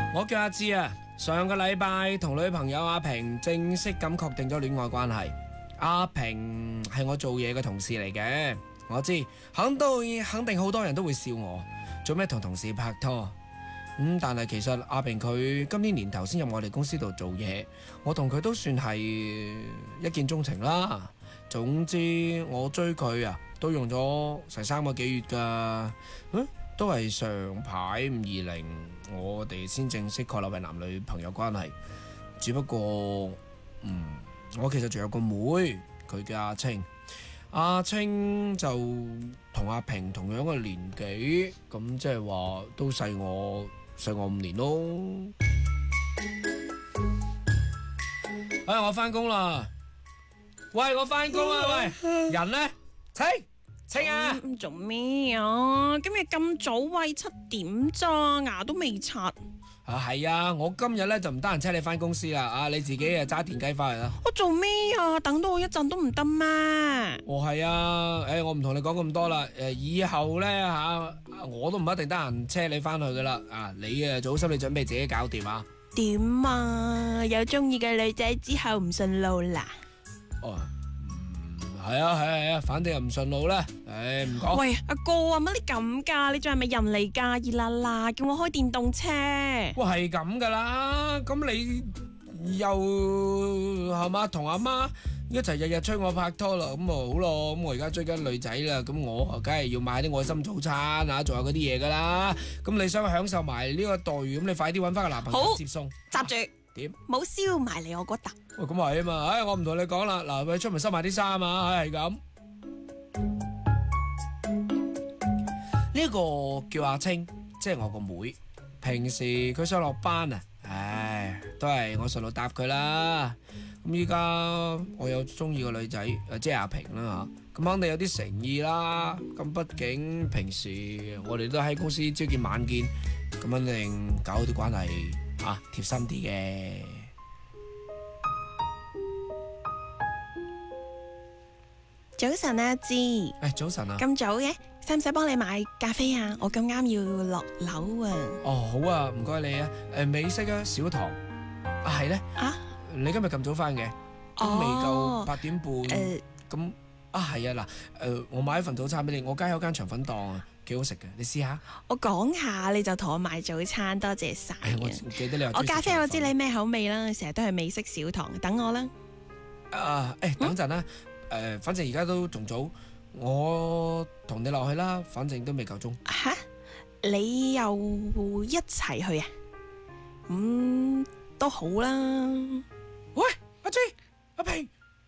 我叫阿芝啊，上個禮拜同女朋友阿平正式咁確定咗戀愛關係。阿平係我做嘢嘅同事嚟嘅，我知肯定好多人都會笑我做咩同同事拍拖。但係其實阿平佢今年年頭先入我哋公司度做嘢，我同佢都算係一見鐘情啦。總之我追佢啊，都用咗成3個幾月噶。都係上排520，我哋先正式確立為男女朋友關係。只不過，我其實仲有個妹，佢叫阿青。阿青就同阿平同樣嘅年紀，咁即係話都細我5年咯。我返工啦！喂，我返工啦！喂，人呢？青啊！ 做咩啊？今日咁早，喂，7點咋，牙都未刷。 係啊，我今日咧就唔得閒車你翻公司啦，你自己揸電雞翻嚟啦。 我做咩啊？等到我一陣都唔得咩？ 係啊，我唔同你講咁多啦。以後咧我都唔一定得閒車你翻去噶啦。你做好心理準備，自己搞掂啊。 點啊？有中意嘅女仔之後唔順路啦？ 係啊，反正又唔順路啦。唔講。 喂，阿哥啊，乜你咁噶？你仲係咪人嚟噶？熱辣辣，叫我開電動車。 係咁噶啦。咁你又係嘛？同阿媽一齊日日催我拍拖啦。咁好咯。咁我而家追緊女仔啦。咁我梗係要買啲愛心早餐啊，仲有嗰啲嘢噶啦。咁你想享受埋呢個待遇，咁你快啲搵翻個男朋友接送。 閘住。 點？ 冇燒埋嚟我嗰笪。 喂，咁係啊嘛。我唔同你講啦。嗱，你出門收埋啲衫啊。係咁。呢個叫阿青，即係我個妹。平時佢上落班啊，都係我順路搭佢啦。咁依家我有中意個女仔，即係阿平啦吓。咁肯定有啲誠意啦。咁畢竟平時我哋都喺公司朝見晚見，咁肯定搞好啲關係貼心啲嘅。 早晨啊，芝。 早晨啊。 咁早嘅？使唔使幫你買咖啡啊？我咁啱要落樓啊。 好啊，唔該你啊。美式啊，少糖。係咧。你今日咁早翻嘅？都未夠8點半。咁係啊嗱。我買一份早餐俾你，我街有間腸粉檔啊，幾好食嘅，你試下。 我講下你就同我買早餐，多謝晒。 我記得你有。 我咖啡我知你咩口味啦，成日都係美式少糖，等我啦。 等陣啦。反正而家都仲早，我同你落去啦。反正都未夠鐘。 吓？你又一齊去啊？都好啦。 喂，阿 J， 阿平，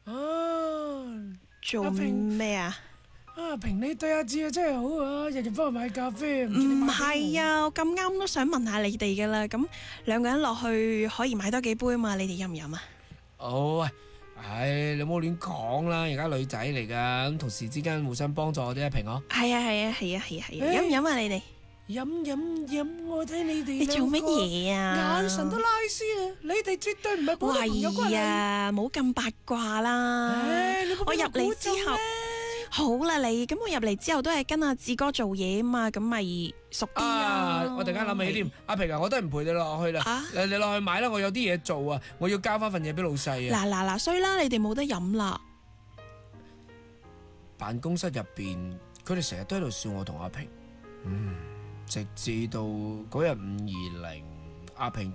做咩啊？ 阿平，你對阿芝真係好啊，日日幫佢買咖啡。 唔係啊，我咁啱都想問下你哋噶啦。咁2個人落去可以買多幾杯啊嘛？你哋飲唔飲啊？ 喂。你唔好亂講啦，而家女仔嚟噶，咁同事之間互相幫助啫，平我。係啊，飲唔飲啊？你哋飲，我睇你哋。 你做乜嘢啊？ 眼神都拉絲啊！你哋絕對唔係普通朋友關係。 係啊，冇咁八卦啦。我入嚟之後，好啦你，咁我入嚟之後都係跟阿志哥做嘢啊嘛，咁咪熟啲咯。 我突然間諗起添，阿平啊，我都係唔陪你落去啦。你落去買啦，我有啲嘢做啊，我要交翻份嘢俾老細啊。 嗱，衰啦，你哋冇得飲啦。 辦公室入邊，佢哋成日都喺度笑我同阿平。直至到嗰日520，阿平